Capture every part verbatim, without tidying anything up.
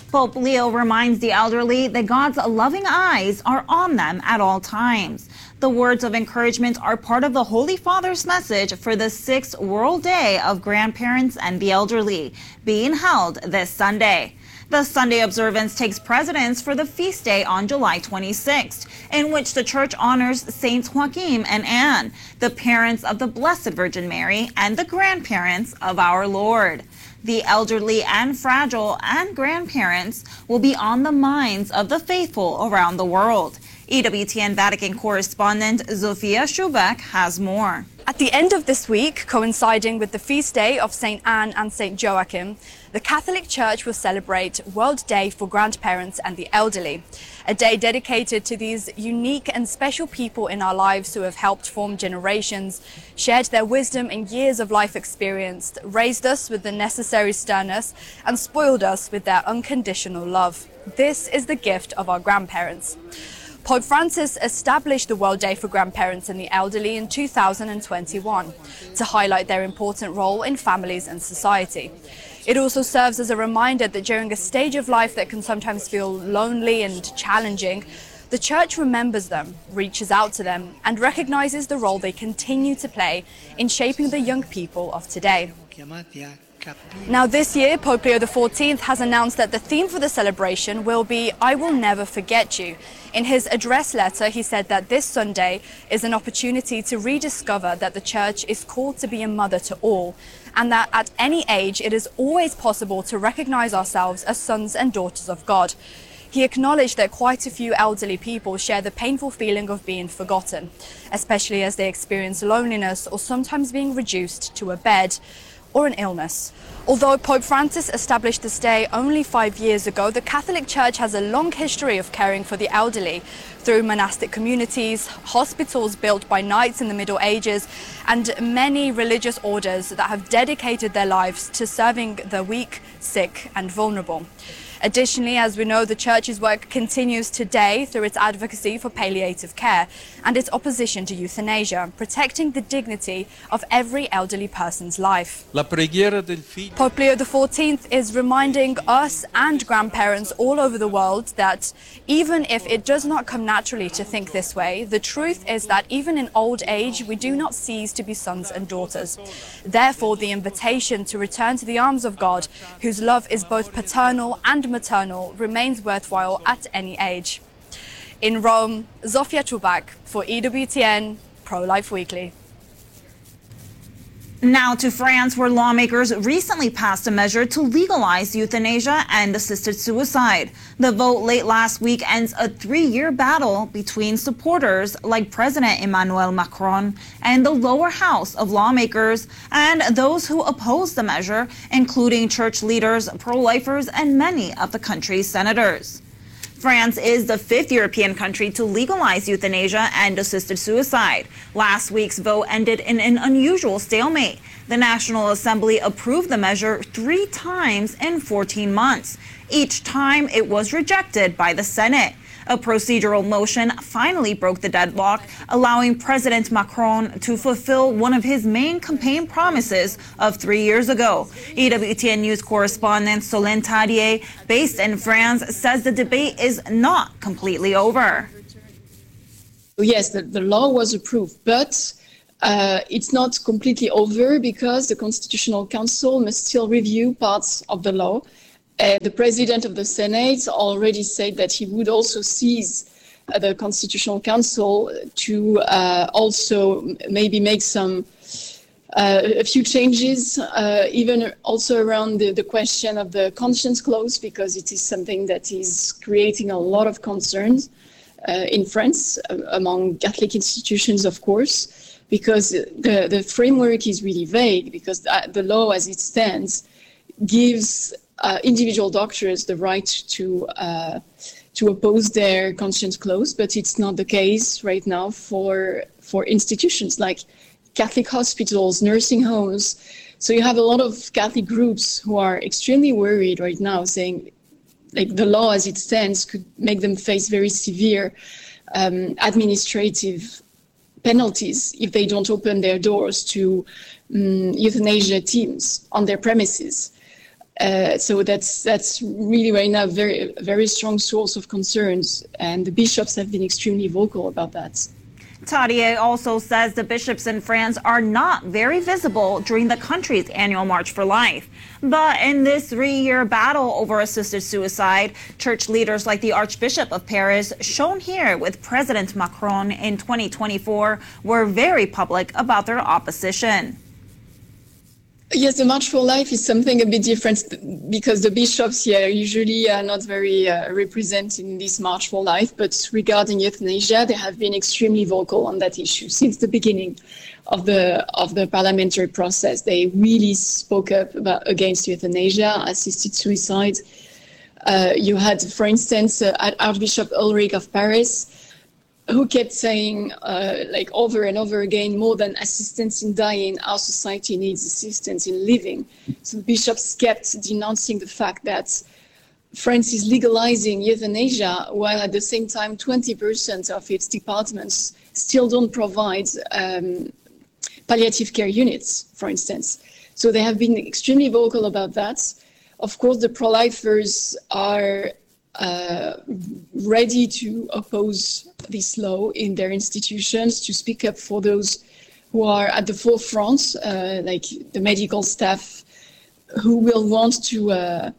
Pope Leo reminds the elderly that God's loving eyes are on them at all times. The words of encouragement are part of the Holy Father's message for the sixth World Day of Grandparents and the Elderly, being held this Sunday. The Sunday observance takes precedence for the feast day on July twenty-sixth, in which the Church honors Saints Joachim and Anne, the parents of the Blessed Virgin Mary and the grandparents of our Lord. The elderly and fragile and grandparents will be on the minds of the faithful around the world. E W T N Vatican correspondent Zofia Schubeck has more. At the end of this week, coinciding with the feast day of Saint Anne and Saint Joachim, the Catholic Church will celebrate World Day for Grandparents and the Elderly, a day dedicated to these unique and special people in our lives who have helped form generations, shared their wisdom and years of life experience, raised us with the necessary sternness, and spoiled us with their unconditional love. This is the gift of our grandparents. Pope Francis established the World Day for Grandparents and the Elderly in two thousand twenty-one to highlight their important role in families and society. It also serves as a reminder that during a stage of life that can sometimes feel lonely and challenging, the Church remembers them, reaches out to them, and recognizes the role they continue to play in shaping the young people of today. Now this year, Pope Leo the fourteenth has announced that the theme for the celebration will be I Will Never Forget You. In his address letter, he said that this Sunday is an opportunity to rediscover that the Church is called to be a mother to all, and that at any age it is always possible to recognize ourselves as sons and daughters of God. He acknowledged that quite a few elderly people share the painful feeling of being forgotten, especially as they experience loneliness or sometimes being reduced to a bed or an illness. Although Pope Francis established this day only five years ago, the Catholic Church has a long history of caring for the elderly through monastic communities, hospitals built by knights in the Middle Ages, and many religious orders that have dedicated their lives to serving the weak, sick, and vulnerable. Additionally, as we know, the Church's work continues today through its advocacy for palliative care and its opposition to euthanasia, protecting the dignity of every elderly person's life. La preghiera del figlio. Pope Leo the fourteenth is reminding us and grandparents all over the world that even if it does not come naturally to think this way, the truth is that even in old age, we do not cease to be sons and daughters. Therefore, the invitation to return to the arms of God, whose love is both paternal and maternal, remains worthwhile at any age. In Rome, Zofia Schubeck for E W T N Pro-Life Weekly. Now to France, where lawmakers recently passed a measure to legalize euthanasia and assisted suicide. The vote late last week ends a three-year battle between supporters like President Emmanuel Macron and the lower house of lawmakers and those who oppose the measure, including church leaders, pro-lifers, and many of the country's senators. France is the fifth European country to legalize euthanasia and assisted suicide. Last week's vote ended in an unusual stalemate. The National Assembly approved the measure three times in fourteen months. Each time it was rejected by the Senate. A procedural motion finally broke the deadlock, allowing President Macron to fulfill one of his main campaign promises of three years ago. E W T N News correspondent Solène Tadier, based in France, says the debate is not completely over. Yes, the, the law was approved, but uh, it's not completely over because the Constitutional Council must still review parts of the law. Uh, the president of the Senate already said that he would also seize uh, the Constitutional Council to uh, also maybe make some uh, a few changes, uh, even also around the, the question of the conscience clause, because it is something that is creating a lot of concerns uh, in France uh, among Catholic institutions, of course, because the, the framework is really vague, because the, the law as it stands gives Uh, individual doctors the right to uh, to oppose their conscience clause, but it's not the case right now for for institutions like Catholic hospitals, nursing homes. So you have a lot of Catholic groups who are extremely worried right now, saying like the law as it stands could make them face very severe um, administrative penalties if they don't open their doors to um, euthanasia teams on their premises. Uh, so that's that's really right now very very strong source of concerns, and the bishops have been extremely vocal about that. Tadier also says the bishops in France are not very visible during the country's annual March for Life. But in this three-year battle over assisted suicide, church leaders like the Archbishop of Paris, shown here with President Macron in twenty twenty-four, were very public about their opposition. Yes, the March for Life is something a bit different because the bishops here usually are not very uh, represented in this March for Life. But regarding euthanasia, they have been extremely vocal on that issue since the beginning of the of the parliamentary process. They really spoke up about, against euthanasia, assisted suicide. Uh, you had, for instance, uh, Archbishop Ulrich of Paris, who kept saying, uh, like over and over again, more than assistance in dying, our society needs assistance in living. So bishops kept denouncing the fact that France is legalizing euthanasia, while at the same time, twenty percent of its departments still don't provide um, palliative care units, for instance. So they have been extremely vocal about that. Of course, the pro-lifers are Uh, ready to oppose this law in their institutions, to speak up for those who are at the forefront, uh, like the medical staff, who will want to uh,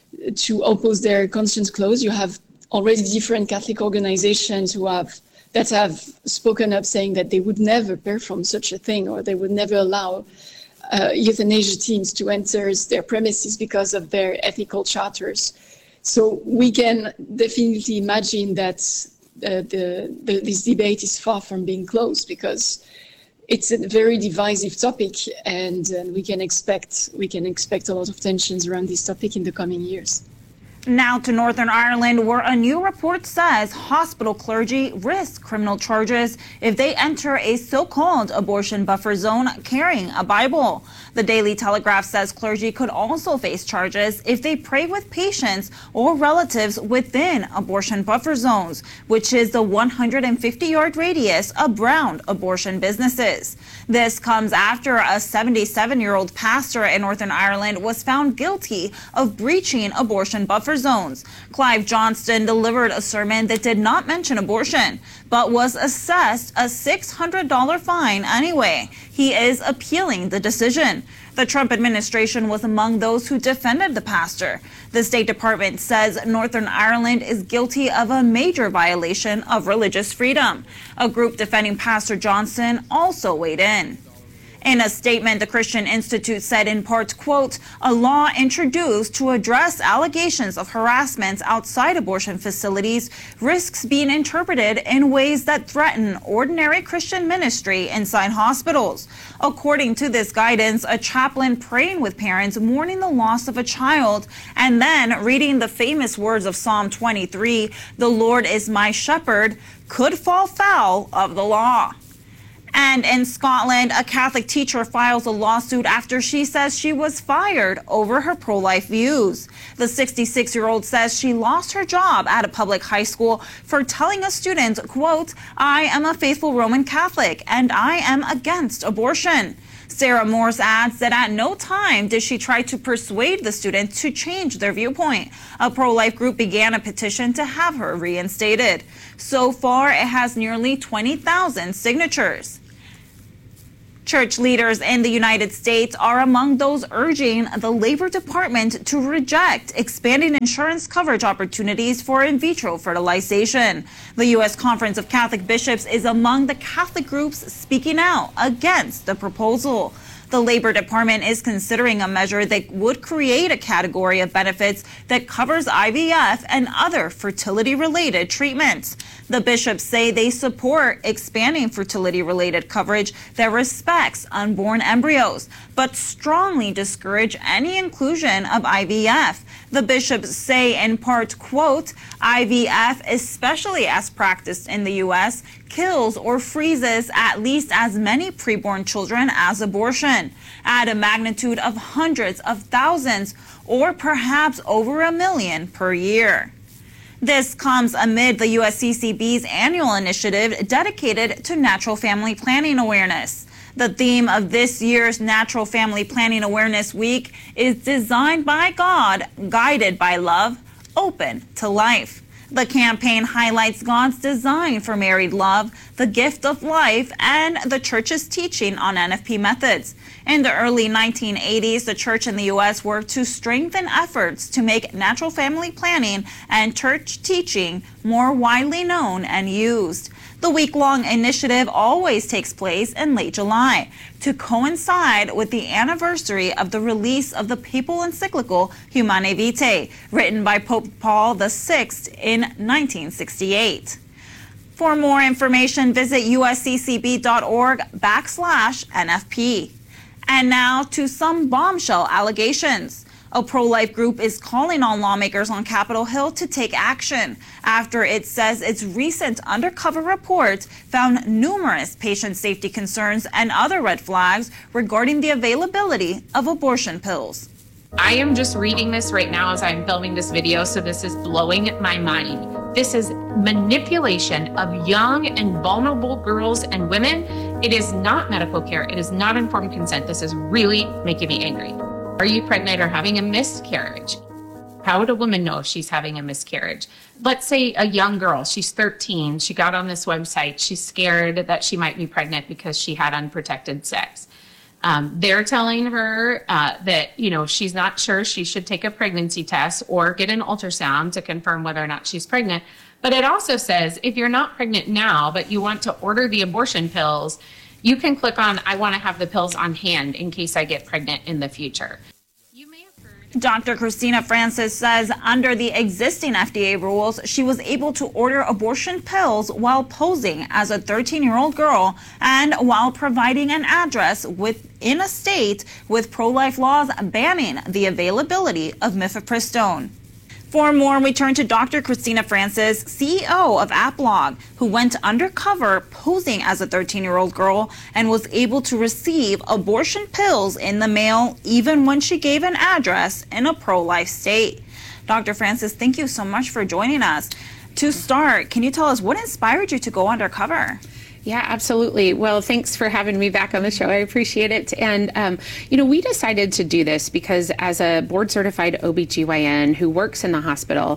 to oppose their conscience clause. You have already different Catholic organizations who have that have spoken up, saying that they would never perform such a thing, or they would never allow uh, euthanasia teams to enter their premises because of their ethical charters. So we can definitely imagine that uh, the, the, this debate is far from being closed, because it's a very divisive topic, and, and we can expect we can expect a lot of tensions around this topic in the coming years. Now to Northern Ireland, where a new report says hospital clergy risk criminal charges if they enter a so-called abortion buffer zone carrying a Bible. The Daily Telegraph says clergy could also face charges if they pray with patients or relatives within abortion buffer zones, which is the one hundred fifty yard radius around abortion businesses. This comes after a seventy-seven-year-old pastor in Northern Ireland was found guilty of breaching abortion buffer zones. Clive Johnston delivered a sermon that did not mention abortion, but was assessed a six hundred dollar fine anyway. He is appealing the decision. The Trump administration was among those who defended the pastor. The State Department says Northern Ireland is guilty of a major violation of religious freedom. A group defending Pastor Johnston also weighed in. In a statement, the Christian Institute said in part, quote, a law introduced to address allegations of harassment outside abortion facilities risks being interpreted in ways that threaten ordinary Christian ministry inside hospitals. According to this guidance, a chaplain praying with parents mourning the loss of a child and then reading the famous words of Psalm twenty-three, the Lord is my shepherd, could fall foul of the law. And in Scotland, a Catholic teacher files a lawsuit after she says she was fired over her pro-life views. The sixty-six-year-old says she lost her job at a public high school for telling a student, quote, I am a faithful Roman Catholic and I am against abortion. Sarah Morse adds that at no time did she try to persuade the student to change their viewpoint. A pro-life group began a petition to have her reinstated. So far, it has nearly twenty thousand signatures. Church leaders in the United States are among those urging the Labor Department to reject expanding insurance coverage opportunities for in vitro fertilization. The U S Conference of Catholic Bishops is among the Catholic groups speaking out against the proposal. The Labor Department is considering a measure that would create a category of benefits that covers I V F and other fertility-related treatments. The bishops say they support expanding fertility-related coverage that respects unborn embryos, but strongly discourage any inclusion of I V F. The bishops say in part, quote, I V F, especially as practiced in the U S, kills or freezes at least as many preborn children as abortion, at a magnitude of hundreds of thousands or perhaps over a million per year. This comes amid the U S C C B's annual initiative dedicated to natural family planning awareness. The theme of this year's Natural Family Planning Awareness Week is Designed by God, Guided by Love, Open to Life. The campaign highlights God's design for married love, the gift of life, and the church's teaching on N F P methods. In the early nineteen eighties, the church in the U S worked to strengthen efforts to make natural family planning and church teaching more widely known and used. The week-long initiative always takes place in late July to coincide with the anniversary of the release of the papal encyclical Humanae Vitae, written by Pope Paul the Sixth in nineteen sixty-eight. For more information, visit usccb.org backslash NFP. And now to some bombshell allegations. A pro-life group is calling on lawmakers on Capitol Hill to take action after it says its recent undercover report found numerous patient safety concerns and other red flags regarding the availability of abortion pills. I am just reading this right now as I'm filming this video, so this is blowing my mind. This is manipulation of young and vulnerable girls and women. It is not medical care. It is not informed consent. This is really making me angry. Are you pregnant or having a miscarriage? How would a woman know if she's having a miscarriage? Let's say a young girl, she's thirteen, she got on this website, she's scared that she might be pregnant because she had unprotected sex. Um, they're telling her uh, that, you know, she's not sure she should take a pregnancy test or get an ultrasound to confirm whether or not she's pregnant. But it also says if you're not pregnant now, but you want to order the abortion pills, you can click on, I want to have the pills on hand in case I get pregnant in the future. You may have heard. Doctor Christina Francis says under the existing F D A rules, she was able to order abortion pills while posing as a thirteen-year-old girl and while providing an address within a state with pro-life laws banning the availability of mifepristone. For more, we turn to Doctor Christina Francis, C E O of AppLog, who went undercover posing as a thirteen-year-old girl and was able to receive abortion pills in the mail even when she gave an address in a pro-life state. Doctor Francis, thank you so much for joining us. To start, can you tell us what inspired you to go undercover? Yeah, absolutely. Well, thanks for having me back on the show. I appreciate it. And, um, you know, we decided to do this because as a board certified O B G Y N who works in the hospital,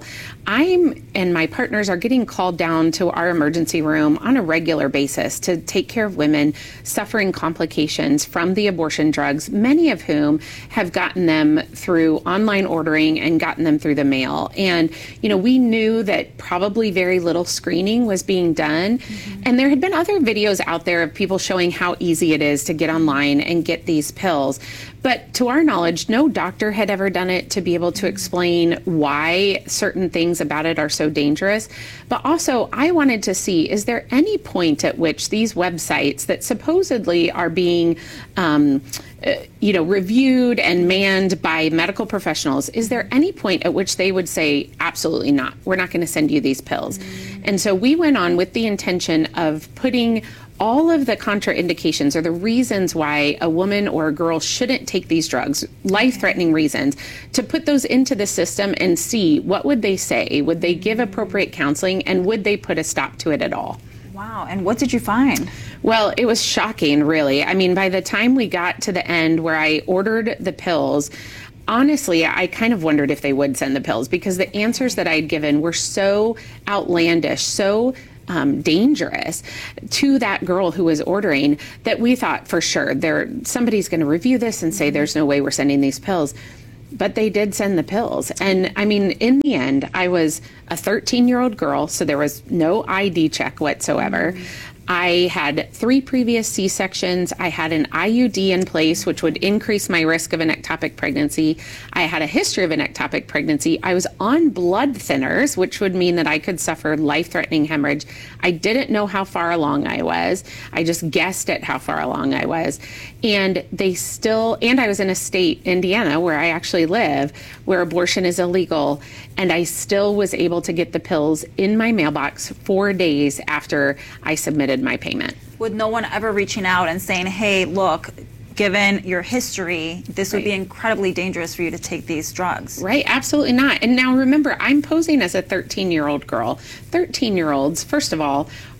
I'm and my partners are getting called down to our emergency room on a regular basis to take care of women suffering complications from the abortion drugs, many of whom have gotten them through online ordering and gotten them through the mail. And, you know, we knew that probably very little screening was being done. Mm-hmm. And there had been other videos out there of people showing how easy it is to get online and get these pills. But to our knowledge, no doctor had ever done it to be able to explain why certain things about it are so dangerous. But also, I wanted to see, is there any point at which these websites that supposedly are being um, uh, you know, reviewed and manned by medical professionals, is there any point at which they would say, absolutely not, we're not going to send you these pills? Mm-hmm. And so we went on with the intention of putting all of the contraindications or the reasons why a woman or a girl shouldn't take these drugs, life-threatening reasons, to put those into the system and see what would they say, would they give appropriate counseling, and would they put a stop to it at all? Wow, and what did you find? Well, it was shocking, really. I mean, by the time we got to the end where I ordered the pills, honestly, I kind of wondered if they would send the pills because the answers that I had given were so outlandish, so Um, dangerous to that girl who was ordering that we thought for sure there somebody's going to review this and say there's no way we're sending these pills. But they did send the pills. And I mean, in the end, I was a thirteen-year-old girl, so there was no I D check whatsoever. Mm-hmm. I had three previous C-sections. I had an I U D in place, which would increase my risk of an ectopic pregnancy. I had a history of an ectopic pregnancy. I was on blood thinners, which would mean that I could suffer life-threatening hemorrhage. I didn't know how far along I was. I just guessed at how far along I was. And they still, and I was in a state, Indiana, where I actually live, where abortion is illegal. And I still was able to get the pills in my mailbox four days after I submitted my payment. With no one ever reaching out and saying, hey, look, given your history, this would Right. be incredibly dangerous for you to take these drugs. Right, absolutely not. And now remember, I'm posing as a thirteen-year-old girl. thirteen-year-olds, first of all,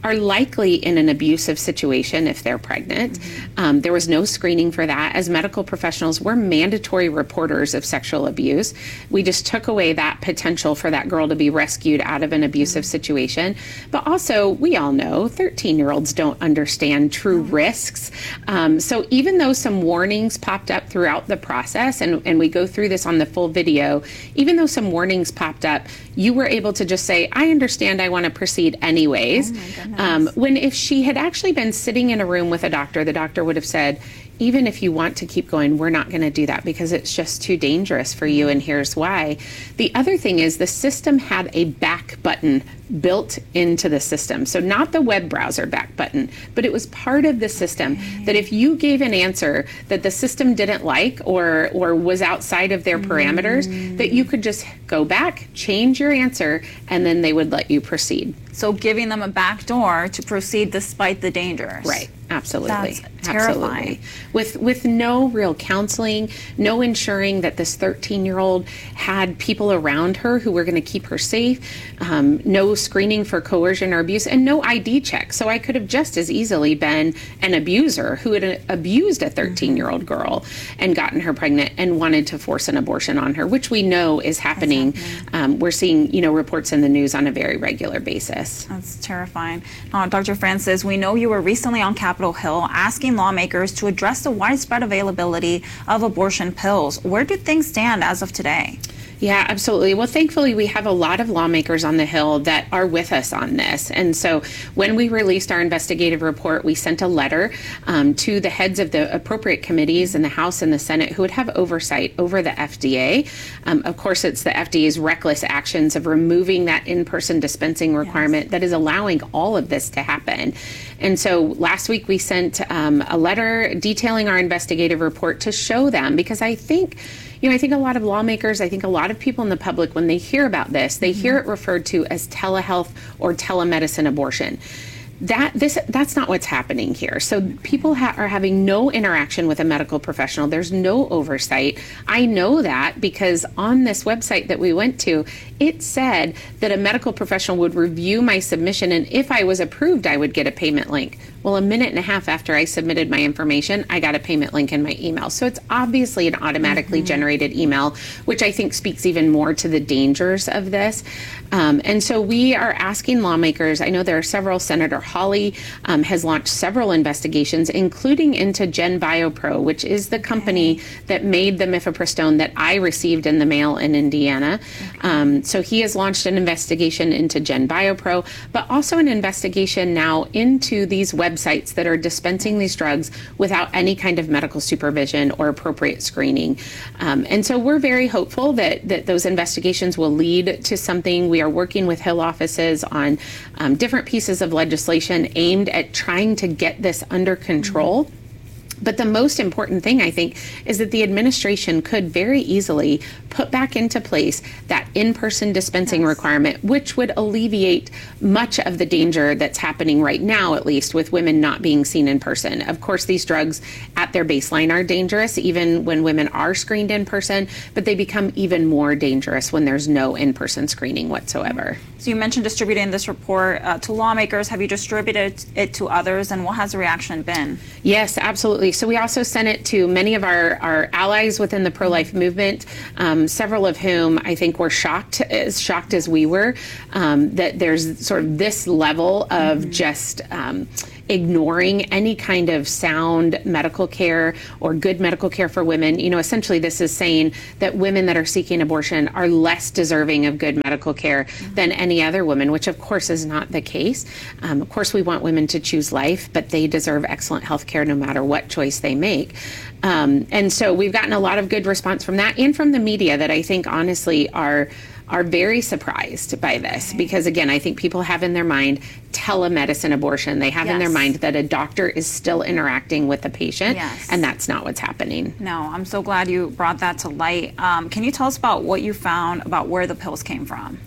are likely in an abusive situation if they're pregnant. Mm-hmm. Um, there was no screening for that. As medical professionals, we're mandatory reporters of sexual abuse. We just took away that potential for that girl to be rescued out of an abusive mm-hmm. situation. But also, we all know thirteen-year-olds don't understand true mm-hmm. risks. Um, so even though some warnings popped up throughout the process, and, and we go through this on the full video, even though some warnings popped up, you were able to just say, I understand, I want to proceed anyways. Oh um, when if she had actually been sitting in a room with a doctor, the doctor would have said, even if you want to keep going, we're not going to do that because it's just too dangerous for you, and here's why. The other thing is the system had a back button built into the system. So not the web browser back button, but it was part of the system that if you gave an answer that the system didn't like or or was outside of their parameters, mm. that you could just go back, change your answer, and then they would let you proceed. So giving them a back door to proceed despite the dangers. Right. Absolutely. That's terrifying. Absolutely. With with no real counseling, no ensuring that this thirteen-year-old had people around her who were going to keep her safe, um, no screening for coercion or abuse, and no I D check. So I could have just as easily been an abuser who had abused a thirteen-year-old girl and gotten her pregnant and wanted to force an abortion on her, which we know is happening. happening. Um, we're seeing, you know, reports in the news on a very regular basis. That's terrifying. Uh, Doctor Francis, we know you were recently on Capitol Hill asking lawmakers to address the widespread availability of abortion pills. Where do things stand as of today? Yeah, absolutely. Well, thankfully, we have a lot of lawmakers on the Hill that are with us on this. And so when we released our investigative report, we sent a letter um, to the heads of the appropriate committees in the House and the Senate who would have oversight over the F D A. Um, of course, it's the F D A's reckless actions of removing that in-person dispensing requirement yes. that is allowing all of this to happen. And so last week we sent um, a letter detailing our investigative report to show them, because I think You know, I think a lot of lawmakers, I think a lot of people in the public, when they hear about this, they mm-hmm. hear it referred to as telehealth or telemedicine abortion. That this that's not what's happening here. So people ha- are having no interaction with a medical professional. There's no oversight. I know that because on this website that we went to, it said that a medical professional would review my submission, and if I was approved, I would get a payment link. Well, a minute and a half after I submitted my information, I got a payment link in my email. So it's obviously an automatically mm-hmm. generated email, which I think speaks even more to the dangers of this. Um, and so we are asking lawmakers, I know there are several, Senator Hawley um, has launched several investigations, including into GenBioPro, which is the company okay. that made the mifepristone that I received in the mail in Indiana. Okay. Um, so he has launched an investigation into GenBioPro, but also an investigation now into these websites that are dispensing these drugs without any kind of medical supervision or appropriate screening. Um, and so we're very hopeful that, that those investigations will lead to something. We are working with Hill offices on um, different pieces of legislation aimed at trying to get this under control. Mm-hmm. But the most important thing, I think, is that the administration could very easily put back into place that in-person dispensing yes. requirement, which would alleviate much of the danger that's happening right now, at least, with women not being seen in person. Of course, these drugs at their baseline are dangerous, even when women are screened in person, but they become even more dangerous when there's no in-person screening whatsoever. So you mentioned distributing this report uh, to lawmakers. Have you distributed it to others, and what has the reaction been? Yes, absolutely. So we also sent it to many of our, our allies within the pro-life movement, um, several of whom I think were shocked, as shocked as we were, um, that there's sort of this level of mm-hmm. just um, ignoring any kind of sound medical care or good medical care for women. You know, essentially this is saying that women that are seeking abortion are less deserving of good medical care mm-hmm. than any other woman, which of course is not the case. Um, of course, we want women to choose life, but they deserve excellent health care no matter what choice they make. Um, and so we've gotten a lot of good response from that and from the media that I think honestly are are very surprised by this, because again, I think people have in their mind telemedicine abortion. They have yes. in their mind that a doctor is still interacting with the patient, yes. and that's not what's happening. No, I'm so glad you brought that to light. Um, can you tell us about what you found about where the pills came from?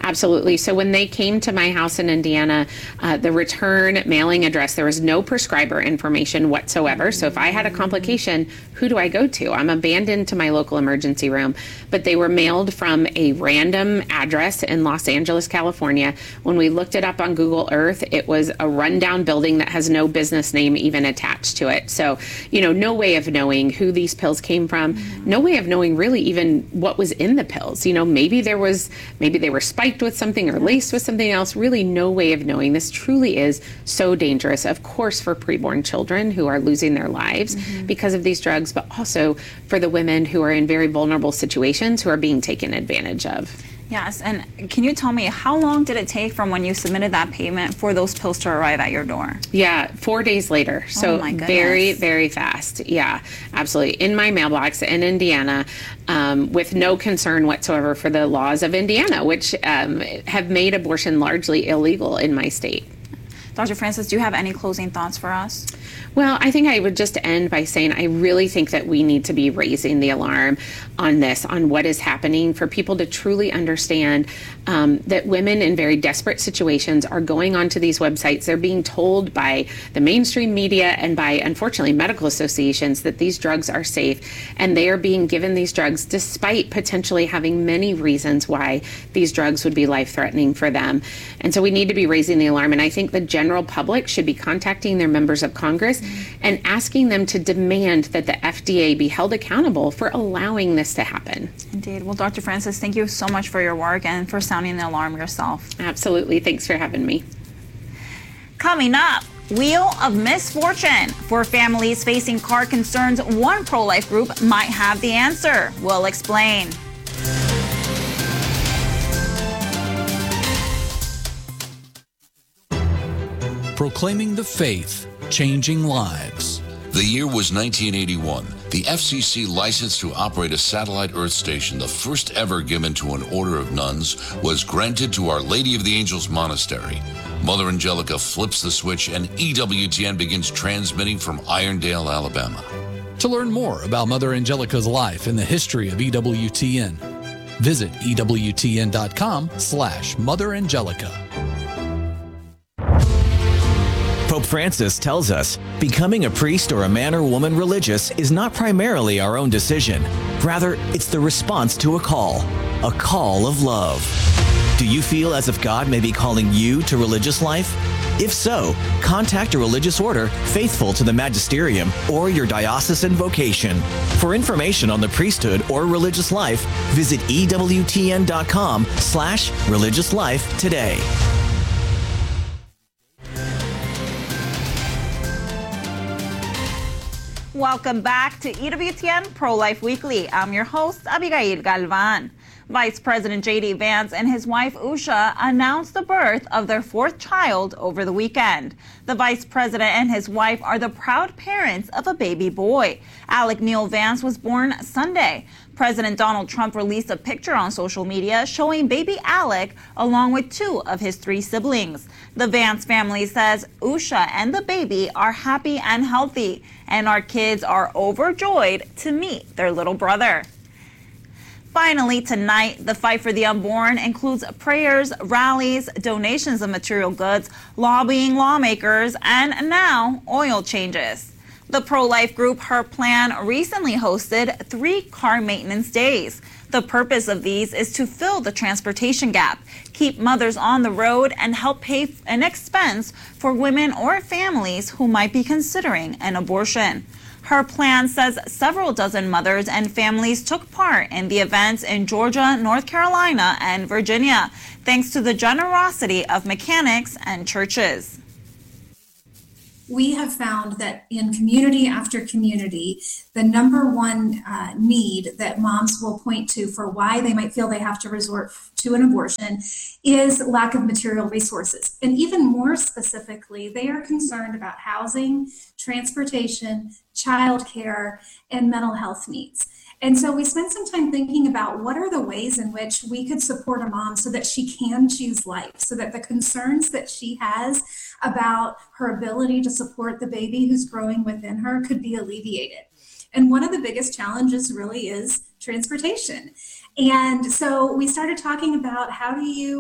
Absolutely. So when they came to my house in Indiana, uh, the return mailing address, there was no prescriber information whatsoever. So if I had a complication, who do I go to? I'm abandoned to my local emergency room. But they were mailed from a random address in Los Angeles, California. When we looked it up on Google Earth, it was a rundown building that has no business name even attached to it. So, you know, no way of knowing who these pills came from, mm-hmm. no way of knowing really even what was in the pills. You know, maybe there was, maybe they were spiked with something or laced with something else. Really no way of knowing. This truly is so dangerous, of course, for preborn children who are losing their lives mm-hmm. because of these drugs, but also for the women who are in very vulnerable situations who are being taken advantage of. Yes, and can you tell me how long did it take from when you submitted that payment for those pills to arrive at your door? Yeah, four days later. So oh my goodness. very, very fast. Yeah, absolutely. In my mailbox in Indiana, um, with no concern whatsoever for the laws of Indiana, which um, have made abortion largely illegal in my state. Doctor Francis, do you have any closing thoughts for us? Well, I think I would just end by saying I really think that we need to be raising the alarm on this, on what is happening, for people to truly understand um, that women in very desperate situations are going onto these websites. They're being told by the mainstream media and by, unfortunately, medical associations that these drugs are safe, and they are being given these drugs despite potentially having many reasons why these drugs would be life-threatening for them. And so we need to be raising the alarm, and I think the general public should be contacting their members of Congress and asking them to demand that the F D A be held accountable for allowing this to happen. Indeed. Well, Doctor Francis, thank you so much for your work and for sounding the alarm yourself. Absolutely. Thanks for having me. Coming up, Wheel of Misfortune. For families facing car concerns, one pro-life group might have the answer. We'll explain. Proclaiming the faith, changing lives. The year was nineteen eighty-one. The F C C license to operate a satellite Earth station, the first ever given to an order of nuns, was granted to Our Lady of the Angels Monastery. Mother Angelica flips the switch and E W T N begins transmitting from Irondale, Alabama. To learn more about Mother Angelica's life and the history of E W T N, visit E W T N dot com slash Mother Angelica. Pope Francis tells us, becoming a priest or a man or woman religious is not primarily our own decision. Rather, it's the response to a call, a call of love. Do you feel as if God may be calling you to religious life? If so, contact a religious order faithful to the magisterium or your diocesan vocation. For information on the priesthood or religious life, visit E W T N dot com slash religious life today. Welcome back to E W T N Pro-Life Weekly. I'm your host, Abigail Galvan. Vice President J D Vance and his wife Usha announced the birth of their fourth child over the weekend. The Vice President and his wife are the proud parents of a baby boy. Alec Neil Vance was born Sunday. President Donald Trump released a picture on social media showing baby Alec along with two of his three siblings. The Vance family says Usha and the baby are happy and healthy, and our kids are overjoyed to meet their little brother. Finally, tonight, the fight for the unborn includes prayers, rallies, donations of material goods, lobbying lawmakers, and now oil changes. The pro-life group Her Plan recently hosted three car maintenance days. The purpose of these is to fill the transportation gap, keep mothers on the road, and help pay an expense for women or families who might be considering an abortion. Her Plan says several dozen mothers and families took part in the events in Georgia, North Carolina, and Virginia, thanks to the generosity of mechanics and churches. We have found that in community after community, the number one uh, need that moms will point to for why they might feel they have to resort to an abortion is lack of material resources. And even more specifically, they are concerned about housing, transportation, childcare, and mental health needs. And so we spent some time thinking about what are the ways in which we could support a mom so that she can choose life, so that the concerns that she has about her ability to support the baby who's growing within her could be alleviated. And one of the biggest challenges really is transportation. And so we started talking about how do you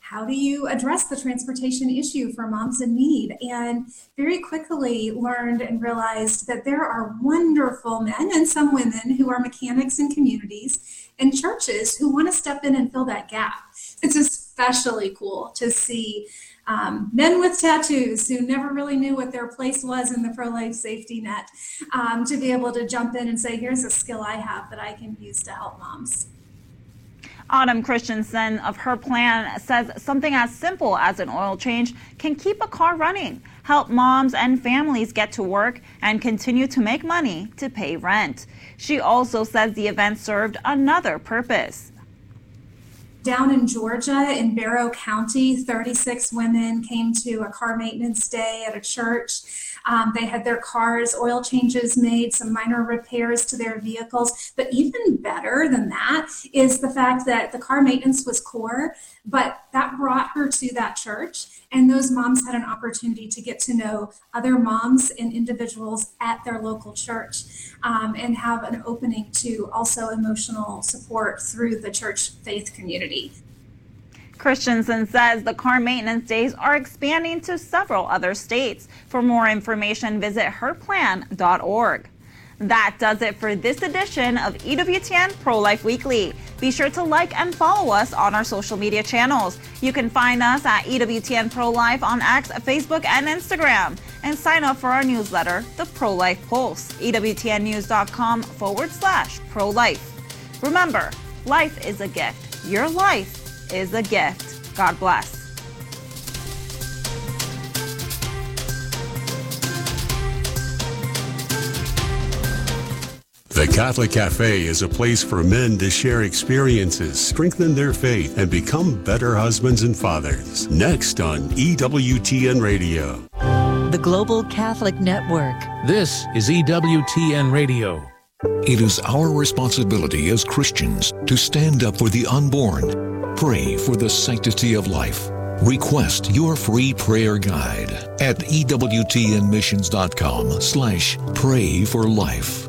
how do you address the transportation issue for moms in need? And very quickly learned and realized that there are wonderful men and some women who are mechanics in communities and churches who want to step in and fill that gap. It's especially cool to see um, men with tattoos who never really knew what their place was in the pro-life safety net, um, to be able to jump in and say, here's a skill I have that I can use to help moms. Autumn Christensen of Her Plan says something as simple as an oil change can keep a car running, help moms and families get to work, and continue to make money to pay rent. She also says the event served another purpose. Down in Georgia, in Barrow County, thirty-six women came to a car maintenance day at a church. Um, they had their cars oil changes made, some minor repairs to their vehicles. But even better than that is the fact that the car maintenance was core, but that brought her to that church. And those moms had an opportunity to get to know other moms and individuals at their local church, um, and have an opening to also emotional support through the church faith community. Christensen says the car maintenance days are expanding to several other states. For more information, visit her plan dot org. That does it for this edition of E W T N Pro-Life Weekly. Be sure to like and follow us on our social media channels. You can find us at E W T N Pro-Life on X, Facebook, and Instagram. And sign up for our newsletter, The Pro-Life Pulse, E W T N news dot com forward slash pro-life. Remember, life is a gift. Your life is a gift. God bless. The Catholic Cafe is a place for men to share experiences, strengthen their faith, and become better husbands and fathers. Next on E W T N Radio. The Global Catholic Network. This is E W T N Radio. It is our responsibility as Christians to stand up for the unborn. Pray for the sanctity of life. Request your free prayer guide at E W T N missions dot com slash pray for life.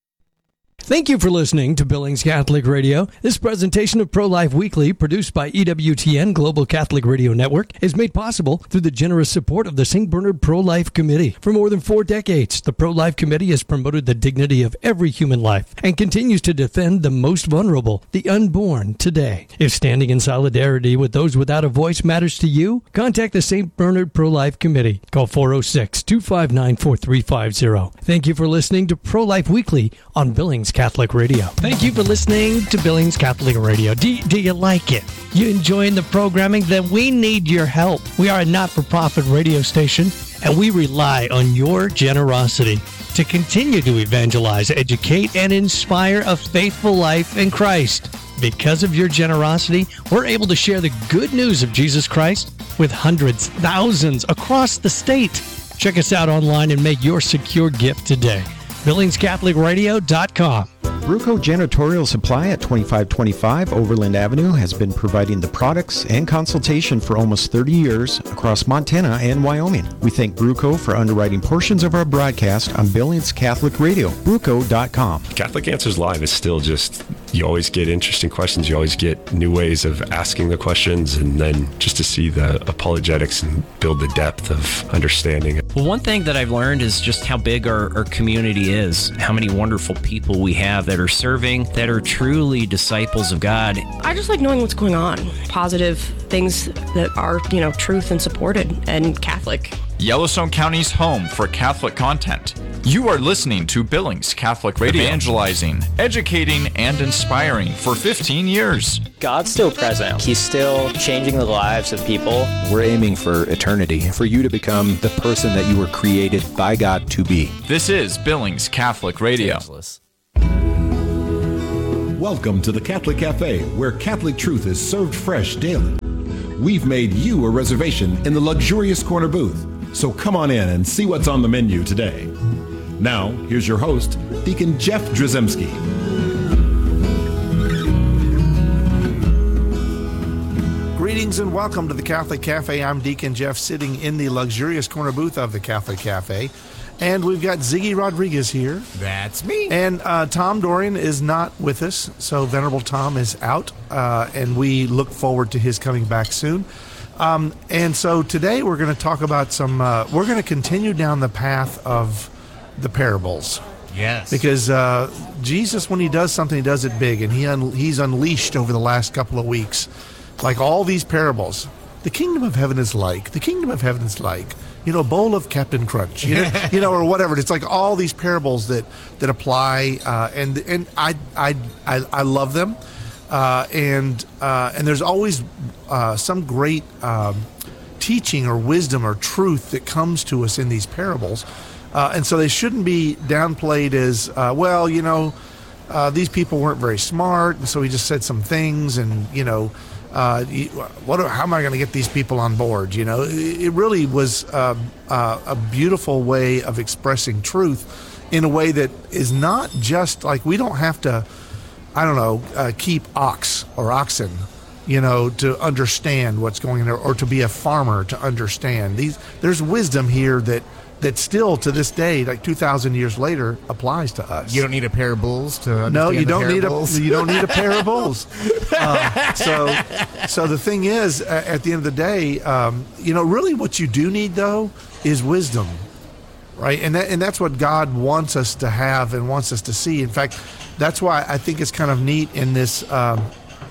Thank you for listening to Billings Catholic Radio. This presentation of Pro-Life Weekly, produced by E W T N Global Catholic Radio Network, is made possible through the generous support of the Saint Bernard Pro-Life Committee. For more than four decades, the Pro-Life Committee has promoted the dignity of every human life and continues to defend the most vulnerable, the unborn, today. If standing in solidarity with those without a voice matters to you, contact the Saint Bernard Pro-Life Committee. Call four oh six, two five nine, four three five zero. Thank you for listening to Pro-Life Weekly on Billings Catholic Radio. Thank you for listening to Billings Catholic Radio. Do, do you like it? You enjoying the programming? Then we need your help. We are a not-for-profit radio station, and we rely on your generosity to continue to evangelize, educate, and inspire a faithful life in Christ. Because of your generosity, we're able to share the good news of Jesus Christ with hundreds, thousands across the state. Check us out online and make your secure gift today. Billings Catholic Radio dot com. Bruco Janitorial Supply at twenty-five twenty-five Overland Avenue has been providing the products and consultation for almost thirty years across Montana and Wyoming. We thank Bruco for underwriting portions of our broadcast on Billings Catholic Radio. Bruco dot com. Catholic Answers Live is still just, you always get interesting questions. You always get new ways of asking the questions, and then just to see the apologetics and build the depth of understanding. Well, one thing that I've learned is just how big our, our community is, how many wonderful people we have that are serving, that are truly disciples of God. I just like knowing what's going on. Positive things that are, you know, truth and supported and Catholic. Yellowstone County's home for Catholic content. You are listening to Billings Catholic Radio, evangelizing, educating, and inspiring for fifteen years. God's still present. He's still changing the lives of people. We're aiming for eternity, for you to become the person that you were created by God to be. This is Billings Catholic Radio. Welcome to the Catholic Cafe, where Catholic truth is served fresh daily. We've made you a reservation in the luxurious corner booth, so come on in and see what's on the menu today. Now, here's your host, Deacon Jeff Drzymski. Greetings and welcome to the Catholic Cafe. I'm Deacon Jeff, sitting in the luxurious corner booth of the Catholic Cafe. And we've got Ziggy Rodriguez here. That's me. And uh, Tom Dorian is not with us, so Venerable Tom is out, uh, and we look forward to his coming back soon. Um, and so today we're going to talk about some, uh, we're going to continue down the path of the parables. Yes. Because uh, Jesus, when he does something, he does it big, and he un- he's unleashed over the last couple of weeks, like all these parables. The kingdom of heaven is like, the kingdom of heaven is like, you know, a bowl of Captain Crunch, you know, you know, or whatever. It's like all these parables that that apply, uh, and and I I I, I love them, uh, and uh, and there's always uh, some great um, teaching or wisdom or truth that comes to us in these parables, uh, and so they shouldn't be downplayed as uh, well. You know, uh, these people weren't very smart, and so he just said some things, and you know. Uh, what? How am I going to get these people on board? You know, it really was uh, uh, a beautiful way of expressing truth in a way that is not just like we don't have to, I don't know, uh, keep ox or oxen, you know, to understand what's going on, or, or to be a farmer to understand these. There's wisdom here that. that still to this day, like two thousand years later, applies to us. You don't need a pair of bulls to understand No, you the don't need parables. a you don't need a pair of bulls. Uh, so, so the thing is, uh, at the end of the day, um, you know, really what you do need though is wisdom, right? And that, and that's what God wants us to have and wants us to see. In fact, that's why I think it's kind of neat in this um,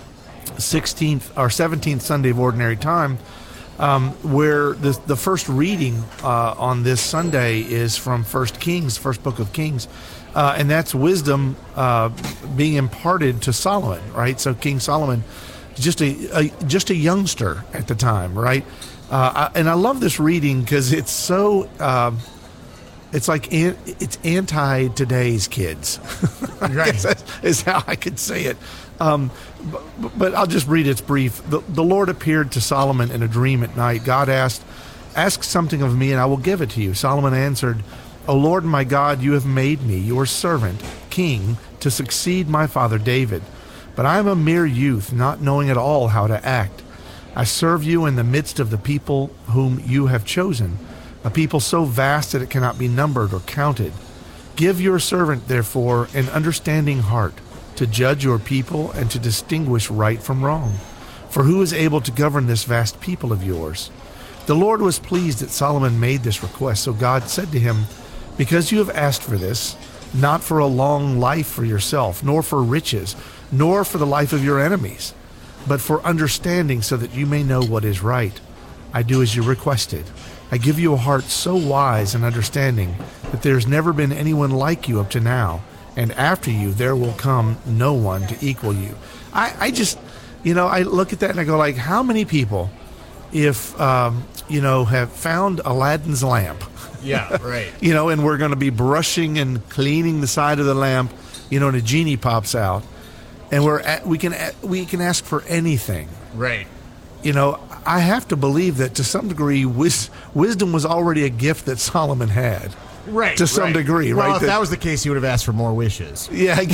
sixteenth or seventeenth Sunday of Ordinary Time. Um, where the the first reading uh, on this Sunday is from First Kings, first book of Kings, uh, and that's wisdom uh, being imparted to Solomon, right? So King Solomon, just a, a just a youngster at the time, right? Uh, I, and I love this reading because it's so um, it's like an, it's anti today's kids. Right, is how I could say it. Um, but, but I'll just read its brief. The, the Lord appeared to Solomon in a dream at night. God asked, "Ask something of me, and I will give it to you." Solomon answered, "O Lord my God, you have made me your servant, king, to succeed my father David. But I am a mere youth, not knowing at all how to act. I serve you in the midst of the people whom you have chosen, a people so vast that it cannot be numbered or counted. Give your servant, therefore, an understanding heart, to judge your people and to distinguish right from wrong. For who is able to govern this vast people of yours?" The Lord was pleased that Solomon made this request, so God said to him, "Because you have asked for this, not for a long life for yourself, nor for riches, nor for the life of your enemies, but for understanding so that you may know what is right, I do as you requested. I give you a heart so wise and understanding that there has never been anyone like you up to now, and after you there will come no one to equal you." I, I just, you know, I look at that and I go like, how many people, if, um, you know, have found Aladdin's lamp, Yeah, right. you know, and we're going to be brushing and cleaning the side of the lamp, you know, and a genie pops out, and we're at, we can we can ask for anything. Right. You know, I have to believe that to some degree, wis- wisdom was already a gift that Solomon had. Right. To some right. degree, well, right? Well, if that, that was the case, he would have asked for more wishes. Yeah, I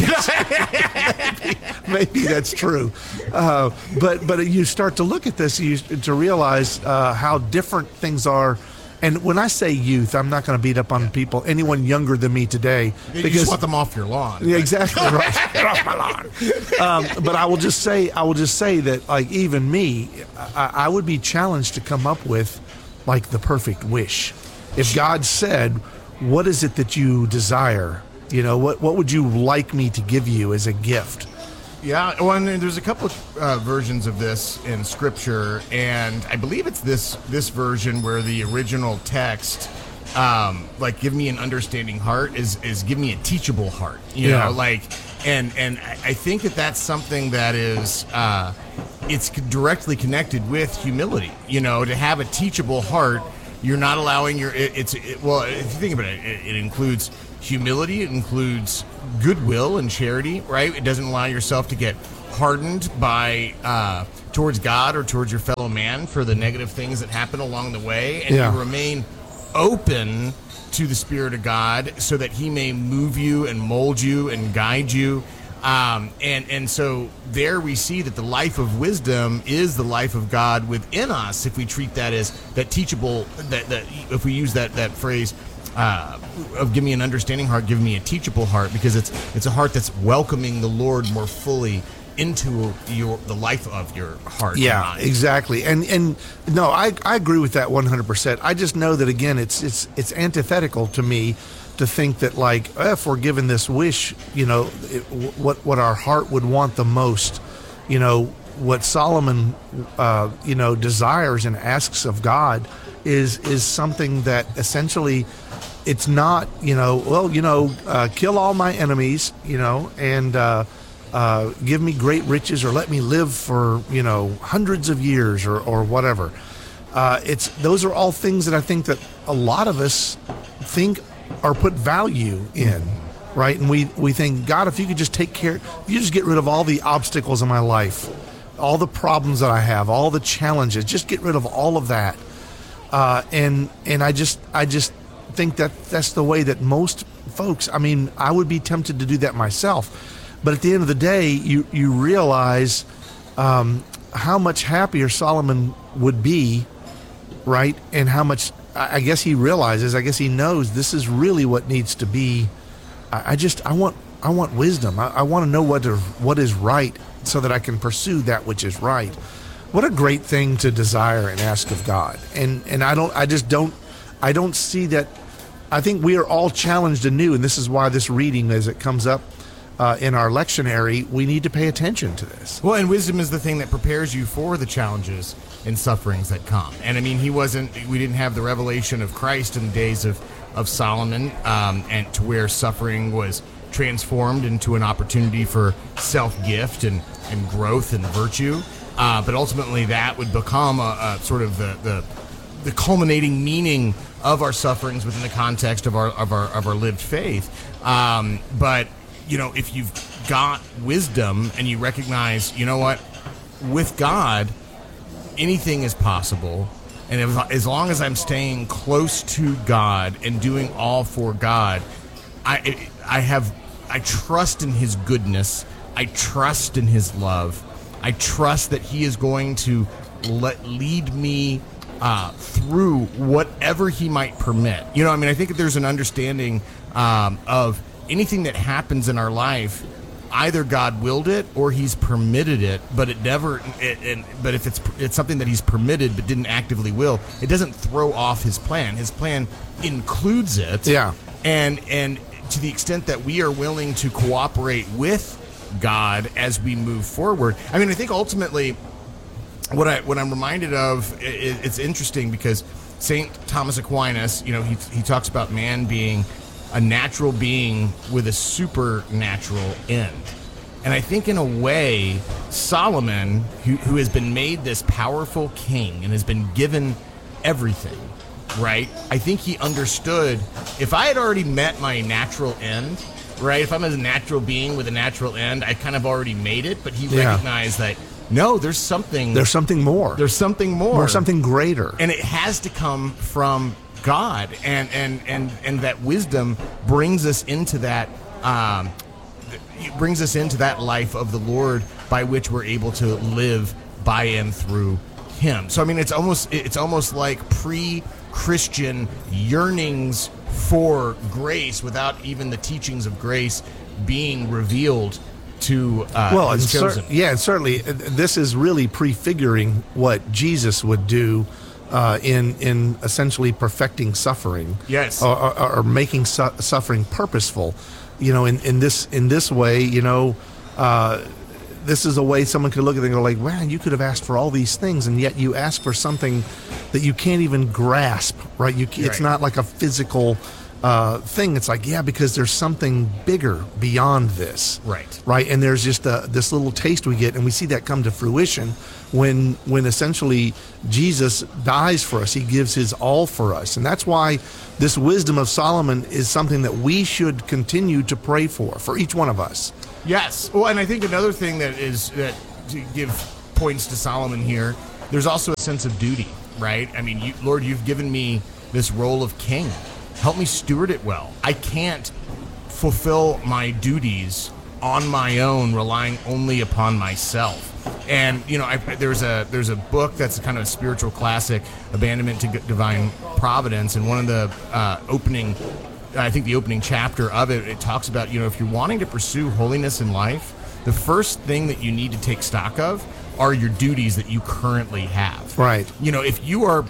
guess. maybe, maybe that's true. Uh, but but you start to look at this, you to realize uh, how different things are. And when I say youth, I'm not going to beat up on people, anyone younger than me today. You because, just want them off your lawn. Yeah, exactly right. Get off my lawn. Um, but I will just say, I will just say that, like, even me, I, I would be challenged to come up with, like, the perfect wish. If God said, "What is it that you desire? You know, what what would you like me to give you as a gift?" Yeah, well, and there's a couple of uh, versions of this in Scripture, and I believe it's this this version where the original text, um, like "give me an understanding heart," is is "give me a teachable heart." You Yeah. know, like, and and I think that that's something that is uh, it's directly connected with humility. You know, to have a teachable heart, you're not allowing your it, it's it, well, if you think about it, it, it includes humility, it includes goodwill and charity, right? It doesn't allow yourself to get hardened by uh, towards God or towards your fellow man for the negative things that happen along the way, and Yeah. you remain open to the Spirit of God so that He may move you and mold you and guide you. Um, and and so there we see that the life of wisdom is the life of God within us. If we treat that as that teachable, that that if we use that that phrase, uh, of give me an understanding heart, give me a teachable heart, because it's it's a heart that's welcoming the Lord more fully into your the life of your heart. Yeah, exactly. And and no, I, I agree with that one hundred percent. I just know that, again, it's it's it's antithetical to me to think that, like, if we're given this wish, you know, it, what what our heart would want the most, you know, what Solomon, uh, you know, desires and asks of God is is something that essentially, it's not, you know, well, you know, uh, kill all my enemies, you know, and uh, uh, give me great riches, or let me live for, you know, hundreds of years, or or whatever. Uh, it's those are all things that I think that a lot of us think or put value in, right? And we, we think, God, if you could just take care, if you just get rid of all the obstacles in my life, all the problems that I have, all the challenges, just get rid of all of that. Uh, and and I just I just think that that's the way that most folks, I mean, I would be tempted to do that myself. But at the end of the day, you, you realize um, how much happier Solomon would be, right? And how much, I guess he realizes, I guess he knows this is really what needs to be. I, I just, I want, I want wisdom. I, I want to know what is, what is right, so that I can pursue that which is right. What a great thing to desire and ask of God. And and I don't, I just don't, I don't see that. I think we are all challenged anew, and this is why this reading, as it comes up uh, in our lectionary, we need to pay attention to this. Well, and wisdom is the thing that prepares you for the challenges and sufferings that come. And I mean, he wasn't, we didn't have the revelation of Christ in the days of, of Solomon, um, and to where suffering was transformed into an opportunity for self-gift and, and growth and virtue. Uh, but ultimately that would become a, a sort of the, the the culminating meaning of our sufferings within the context of our of our of our lived faith. Um, but, you know, if you've got wisdom and you recognize, you know what, with God, anything is possible, and if, as long as I'm staying close to God and doing all for God, I I have I trust in His goodness, I trust in His love, I trust that He is going to let lead me uh, through whatever He might permit. You know, I mean, I think that there's an understanding um, of anything that happens in our life. Either God willed it or He's permitted it, but it never. It, it, but if it's it's something that He's permitted but didn't actively will, it doesn't throw off His plan. His plan includes it. Yeah. And and to the extent that we are willing to cooperate with God as we move forward, I mean, I think ultimately, what I what I'm reminded of, it, it's interesting because Saint Thomas Aquinas, you know, he he talks about man being a natural being with a supernatural end. And I think in a way, Solomon, who, who has been made this powerful king and has been given everything, right? I think he understood, if I had already met my natural end, right? If I'm a natural being with a natural end, I kind of already made it, but he Yeah. recognized that, no, there's something... There's something more. There's something more. More something greater. And it has to come from God, and and and and that wisdom brings us into that um, it brings us into that life of the Lord by which we're able to live by and through Him. So I mean, it's almost it's almost like pre-Christian yearnings for grace without even the teachings of grace being revealed to uh, well, and His cer- chosen. yeah, and certainly uh, this is really prefiguring what Jesus would do. Uh, in in essentially perfecting suffering, yes, or, or, or making su- suffering purposeful, you know, in, in this in this way, you know, uh, this is a way someone could look at it and go like, "Man, you could have asked for all these things, and yet you ask for something that you can't even grasp, right? You, it's Right. not like a physical uh, thing. It's like, yeah, because there's something bigger beyond this, right? Right, and there's just a, this little taste we get, and we see that come to fruition when when essentially Jesus dies for us. He gives His all for us, and that's why this wisdom of Solomon is something that we should continue to pray for for each one of us. Yes. Well, and I think another thing that is that to give points to Solomon here, there's also a sense of duty, right? I mean, you, Lord, you've given me this role of king. Help me steward it well. I can't fulfill my duties on my own, relying only upon myself. And you know, I, there's a there's a book that's kind of a spiritual classic, Abandonment to Divine Providence, and one of the uh, opening, I think the opening chapter of it, it talks about, you know, if you're wanting to pursue holiness in life, the first thing that you need to take stock of are your duties that you currently have. Right. You know, if you are,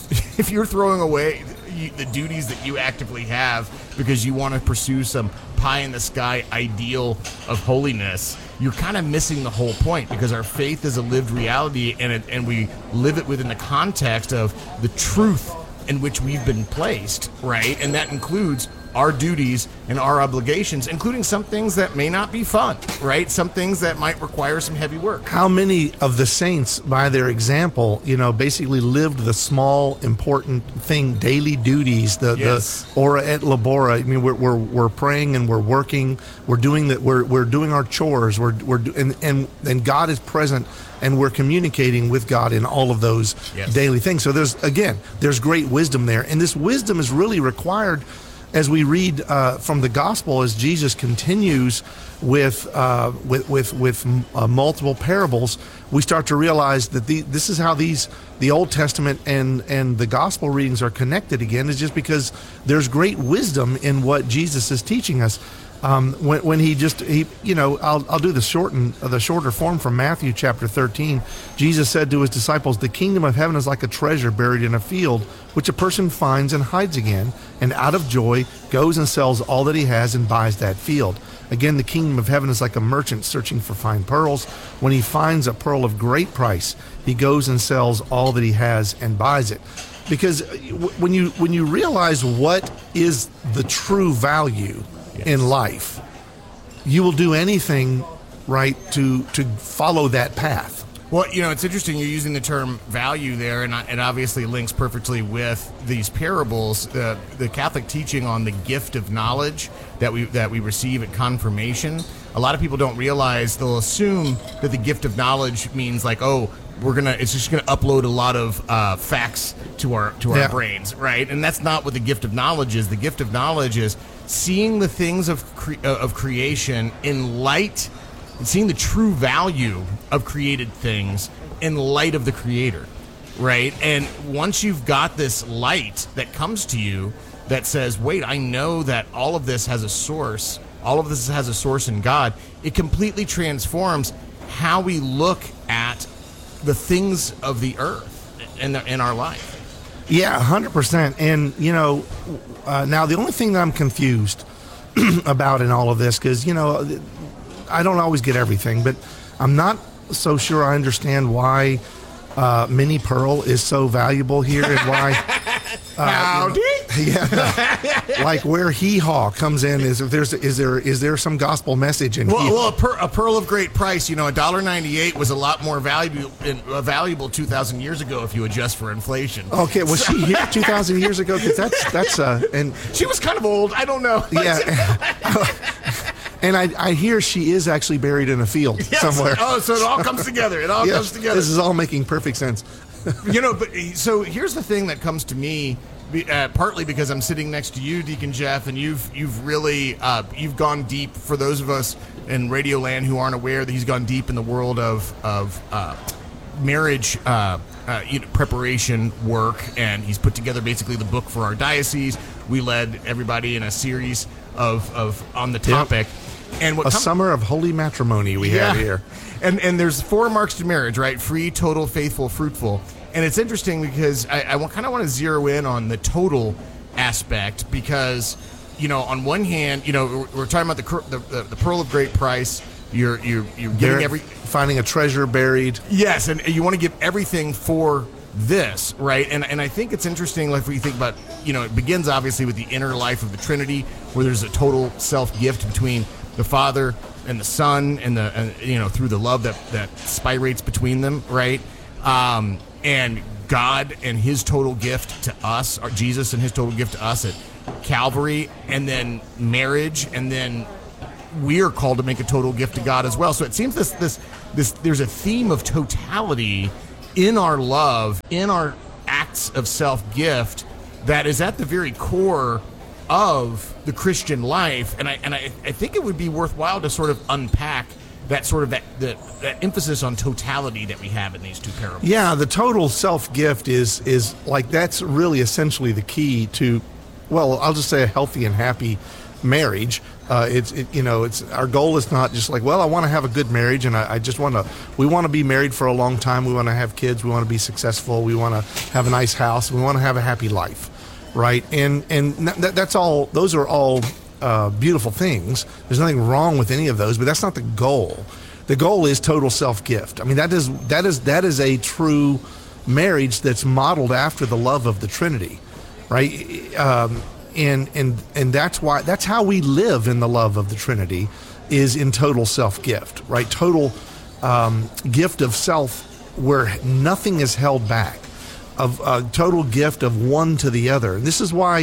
if you're throwing away the duties that you actively have because you want to pursue some pie in the sky ideal of holiness, you're kind of missing the whole point, because our faith is a lived reality, and it, and we live it within the context of the truth in which we've been placed, right? And that includes our duties and our obligations, including some things that may not be fun, right? Some things that might require some heavy work. How many of the saints, by their example, you know, basically lived the small, important thing, daily duties, the, Yes. the ora et labora. I mean, we're, we're, we're praying and we're working, we're doing that, we're, we're doing our chores, we're, we're, do- and, and, and God is present, and we're communicating with God in all of those Yes. daily things. So there's, again, there's great wisdom there. And this wisdom is really required as we read uh, from the gospel, as Jesus continues with uh, with with, with uh, multiple parables. We start to realize that the, this is how these the Old Testament and and the gospel readings are connected again, is just because there's great wisdom in what Jesus is teaching us. Um, when, when he just he you know I'll I'll do the shorten the shorter form from Matthew chapter thirteen. Jesus said to his disciples, "The kingdom of heaven is like a treasure buried in a field, which a person finds and hides again, and out of joy goes and sells all that he has and buys that field." Again, the kingdom of heaven is like a merchant searching for fine pearls. When he finds a pearl of great price, he goes and sells all that he has and buys it. Because when you when you realize what is the true value in life, you will do anything, right, to to follow that path. Well, you know, it's interesting you're using the term value there, and it obviously links perfectly with these parables. The the Catholic teaching on the gift of knowledge that we that we receive at confirmation. A lot of people don't realize, they'll assume that the gift of knowledge means like, oh, we're gonna it's just gonna upload a lot of uh, facts to our to our Yeah. brains, right? And that's not what the gift of knowledge is. The gift of knowledge is seeing the things of cre- uh, of creation in light, and seeing the true value of created things in light of the Creator, right? And once you've got this light that comes to you that says, wait, I know that all of this has a source, all of this has a source in God, it completely transforms how we look at the things of the earth in, the, in our life. Yeah, one hundred percent. And, you know, uh, now the only thing that I'm confused about in all of this, because, you know, I don't always get everything, but I'm not so sure I understand why uh, Minnie Pearl is so valuable here, and why. Uh, Howdy. You know, yeah, like where Hee Haw comes in is if there's is there is there some gospel message in Well, Hee Haw? well a, per, a pearl of great price, you know, a dollar ninety-eight was a lot more valuable uh, valuable two thousand years ago if you adjust for inflation. Okay, was she here two thousand years ago? Because that's that's uh and she was kind of old. I don't know. Yeah. And I, I hear she is actually buried in a field Yes. somewhere. Oh, so it all comes together. It all Yes, comes together. This is all making perfect sense. You know, but so here's the thing that comes to me, uh, partly because I'm sitting next to you, Deacon Jeff, and you've you've really uh, you've gone deep. For those of us in Radio Land who aren't aware, that he's gone deep in the world of of uh, marriage uh, uh, you know, preparation work, and he's put together basically the book for our diocese. We led everybody in a series of of on the topic. Yep. And what a com- summer of holy matrimony we Yeah. have here. And and there's four marks to marriage, right? Free, total, faithful, fruitful. And it's interesting because I, I kind of want to zero in on the total aspect, because, you know, on one hand, you know, we're, we're talking about the, cur- the, the the pearl of great price. You're you're you're getting Bur- every finding a treasure buried. yes, and you want to give everything for this, right? And and I think it's interesting, like, if we think about, you know, it begins obviously with the inner life of the Trinity, where there's a total self gift between the Father and the Son, and the and, you know, through the love that that spirates between them, right? Um, and God and His total gift to us, or Jesus and His total gift to us at Calvary, and then marriage, and then we are called to make a total gift to God as well. So it seems this this this there's a theme of totality in our love, in our acts of self-gift, that is at the very core of the Christian life, and I and I, I think it would be worthwhile to sort of unpack that sort of that, that that emphasis on totality that we have in these two parables. Yeah, the total self-gift is is like that's really essentially the key to, well, I'll just say a healthy and happy marriage. Uh, it's it, you know, it's our goal is not just like, well, I want to have a good marriage, and I, I just want to. We want to be married for a long time. We want to have kids. We want to be successful. We want to have a nice house. We want to have a happy life, right? And and that, that's all. Those are all uh, beautiful things. There's nothing wrong with any of those, but that's not the goal. The goal is total self-gift. I mean, that is that is that is a true marriage that's modeled after the love of the Trinity, right? Um, And and and that's why that's how we live in the love of the Trinity, is in total self-gift, right? Total um, gift of self, where nothing is held back, of a total gift of one to the other. And this is why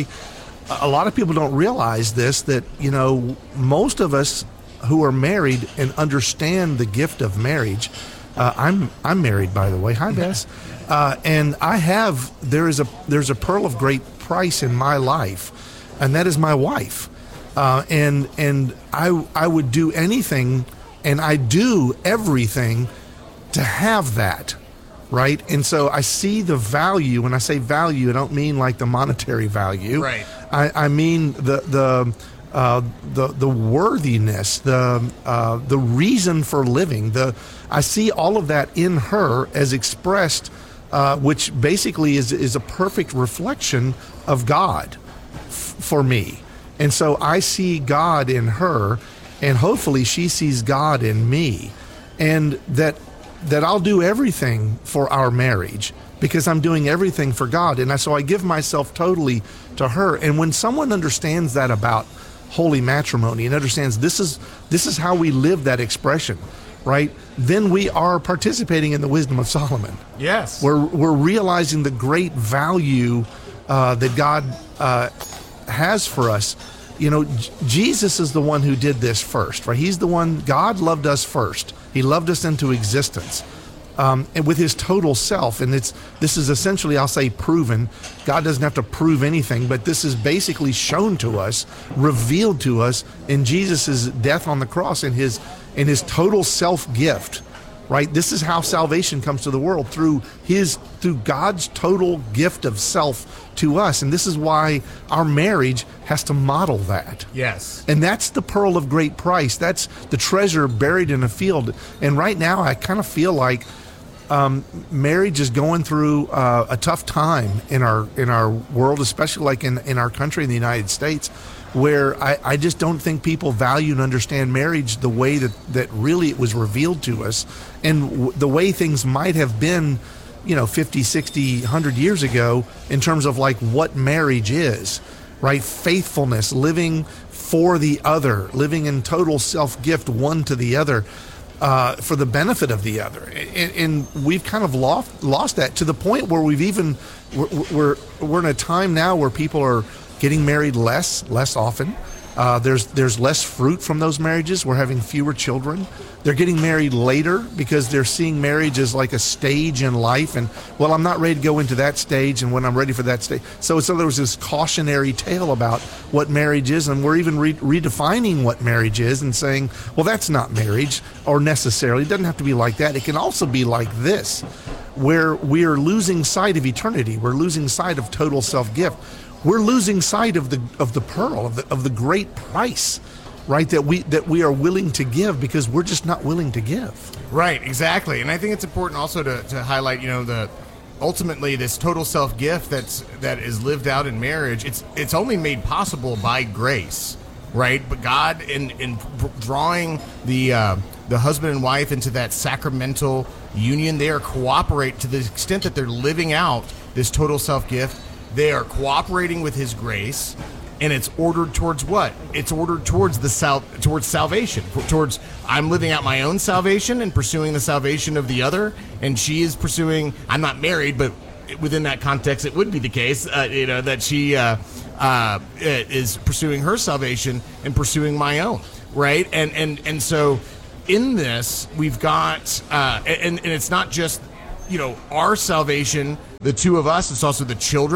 a lot of people don't realize this, that you know most of us who are married and understand the gift of marriage. Uh, I'm I'm married, by the way. Hi, Bess. Uh, and I have there is a there's a pearl of great price in my life, and that is my wife. Uh, and and I I would do anything, and I do everything to have that, right? And so I see the value. When I say value, I don't mean like the monetary value. Right. I, I mean the the. Uh, the the worthiness, the uh, the reason for living. The I see all of that in her as expressed, uh, which basically is is a perfect reflection of God f- for me. And so I see God in her, and hopefully she sees God in me, and that that I'll do everything for our marriage because I'm doing everything for God, and I, so I give myself totally to her. And when someone understands that about holy matrimony and understands this is this is how we live that expression, right? Then we are participating in the wisdom of Solomon. Yes, we're we're realizing the great value uh, that God uh, has for us. You know, J- Jesus is the one who did this first, right? He's the one. God loved us first. He loved us into existence. Um, and with his total self, and it's this is essentially, I'll say, proven. God doesn't have to prove anything, but this is basically shown to us, revealed to us in Jesus' death on the cross, and his in his total self gift. Right, this is how salvation comes to the world, through his through God's total gift of self to us, and this is why our marriage has to model that. Yes, and that's the pearl of great price. That's the treasure buried in a field. And right now, I kind of feel like um, marriage is going through uh, a tough time in our in our world, especially like in in our country, in the United States, where I, I just don't think people value and understand marriage the way that, that really it was revealed to us, and w- the way things might have been, you know, fifty, sixty, one hundred years ago, in terms of like what marriage is, right? Faithfulness, living for the other, living in total self-gift one to the other, uh, for the benefit of the other. And, and we've kind of lost, lost that to the point where we've even, we're, we're, we're in a time now where people are getting married less, less often. Uh, there's there's less fruit from those marriages. We're having fewer children. They're getting married later because they're seeing marriage as like a stage in life. And, well, I'm not ready to go into that stage, and when I'm ready for that stage. So, so there was this cautionary tale about what marriage is, and we're even re- redefining what marriage is and saying, well, that's not marriage, or necessarily. It doesn't have to be like that. It can also be like this, where we are losing sight of eternity. We're losing sight of total self-gift. We're losing sight of the of the pearl, of the of the great price, right, that we that we are willing to give, because we're just not willing to give. Right, exactly. And I think it's important also to, to highlight, you know, the ultimately this total self-gift that's that is lived out in marriage. It's it's only made possible by grace, right? But God, in in drawing the uh, the husband and wife into that sacramental union, they are cooperate to the extent that they're living out this total self-gift. They are cooperating with his grace, and it's ordered towards what? It's ordered towards the sal- towards salvation, towards I'm living out my own salvation and pursuing the salvation of the other, and she is pursuing. I'm not married, but within that context, it would be the case, uh, you know, that she uh, uh, is pursuing her salvation and pursuing my own, right? And and and so in this, we've got, uh, and and it's not just, you know, our salvation, the two of us, it's also the children,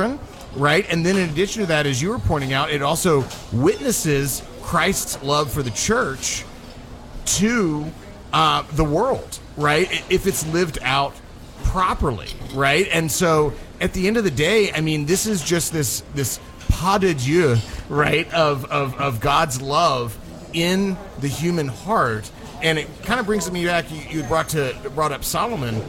right? And then in addition to that, as you were pointing out, it also witnesses Christ's love for the church to uh, the world, right? If it's lived out properly, right? And so at the end of the day, I mean, this is just this this pas de Dieu, right, of, of, of God's love in the human heart. And it kind of brings me back, you, you brought to brought up Solomon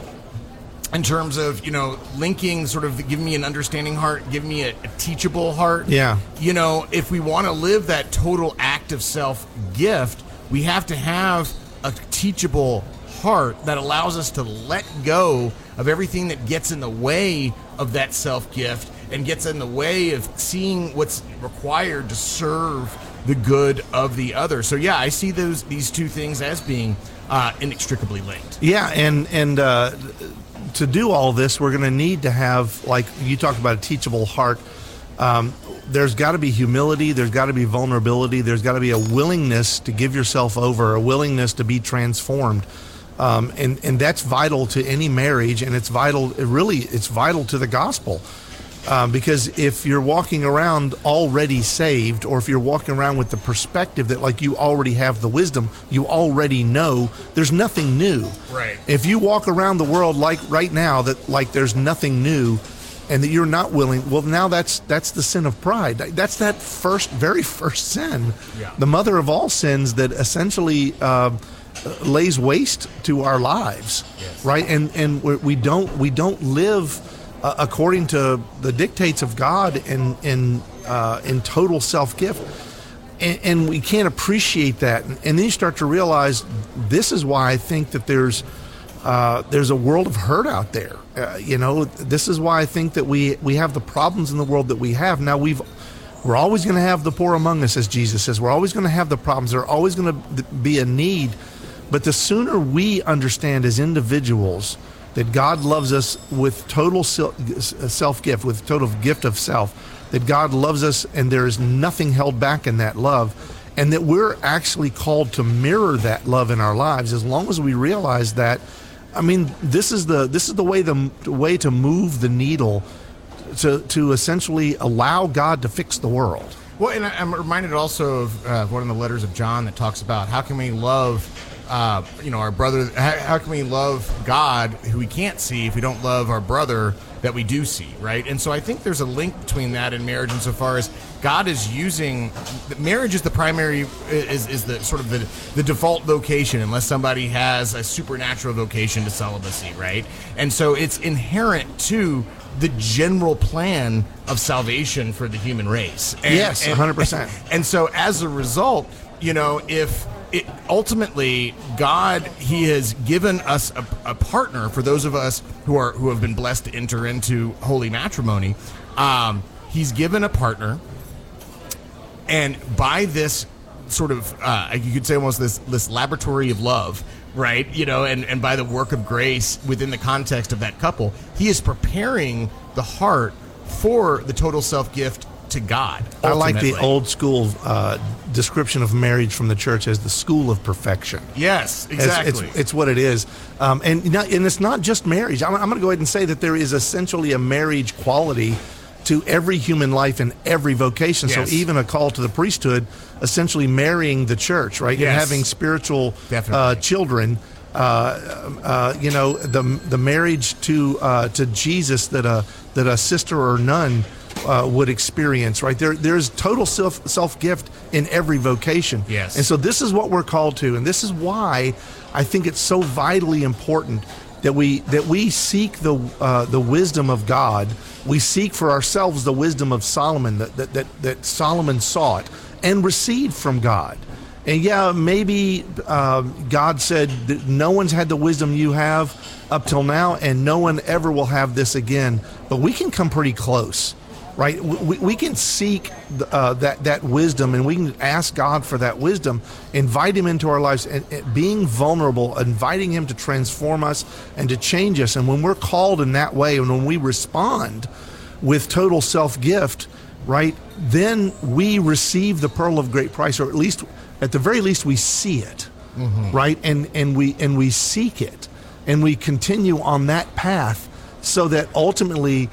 in terms of, you know, linking sort of, give me an understanding heart, give me a, a teachable heart. Yeah. You know, if we want to live that total act of self gift, we have to have a teachable heart that allows us to let go of everything that gets in the way of that self gift and gets in the way of seeing what's required to serve the good of the other. So yeah, I see those these two things as being uh, inextricably linked. Yeah, and and uh, to do all this, we're going to need to have, like you talked about, a teachable heart. Um, there's got to be humility. There's got to be vulnerability. There's got to be a willingness to give yourself over, a willingness to be transformed. Um, and, and that's vital to any marriage, and it's vital, it really, it's vital to the gospel. Um, because if you're walking around already saved, or if you're walking around with the perspective that like you already have the wisdom, you already know, there's nothing new. Right. If you walk around the world like right now that like there's nothing new, and that you're not willing, well, now that's that's the sin of pride. That's that first, very first sin, Yeah. the mother of all sins that essentially uh, lays waste to our lives, Yes. right? And and we're, we don't we don't live uh, according to the dictates of God in in uh, in total self gift, and, and we can't appreciate that. And, and then you start to realize this is why I think that there's uh, there's a world of hurt out there. Uh, you know, this is why I think that we we have the problems in the world that we have now. We've We're always going to have the poor among us, as Jesus says. We're always going to have the problems. There's always going to be a need. But the sooner we understand as individuals that God loves us with total self-gift, with total gift of self, that God loves us and there is nothing held back in that love, and that we're actually called to mirror that love in our lives, as long as we realize that, I mean, this is the this is the way the, the way to move the needle to to essentially allow God to fix the world. Well, and I, I'm reminded also of uh, one of the letters of John that talks about how can we love, uh, you know, our brother. How, how can we love God who we can't see if we don't love our brother that we do see, right? And so I think there's a link between that and marriage, insofar as God is using marriage is the primary is is the sort of the the default vocation, unless somebody has a supernatural vocation to celibacy, right? And so it's inherent to the general plan of salvation for the human race. And, yes, one hundred percent. And, and so as a result, you know, if it, ultimately God, he has given us a, a partner for those of us who are who have been blessed to enter into holy matrimony. Um, he's given a partner, and by this sort of, uh, you could say almost this this laboratory of love, right? You know, and, and by the work of grace within the context of that couple, he is preparing the heart for the total self-gift to God. Ultimately. I like the old school uh, description of marriage from the church as the school of perfection. Yes, exactly. It's, it's, it's what it is. Um, and, not, and it's not just marriage. I'm, I'm going to go ahead and say that there is essentially a marriage quality to every human life and every vocation. Yes. So even a call to the priesthood, essentially marrying the church, right? Yes. And having spiritual uh, children. Uh, uh, you know, the the marriage to uh, to Jesus that a that a sister or nun uh, would experience, right? There there's total self self gift in every vocation. Yes. And so this is what we're called to, and this is why I think it's so vitally important that we that we seek the uh, the wisdom of God. We seek for ourselves the wisdom of Solomon that that that, that Solomon sought and received from God. And yeah, maybe uh, God said that no one's had the wisdom you have up till now, and no one ever will have this again. But we can come pretty close, right? We, we can seek uh, that that wisdom, and we can ask God for that wisdom, invite Him into our lives, and, and being vulnerable, inviting Him to transform us and to change us. And when we're called in that way, and when we respond with total self-gift, right, then we receive the pearl of great price, or at least, at the very least, we see it, mm-hmm. right, and and we and we seek it, and we continue on that path, so that ultimately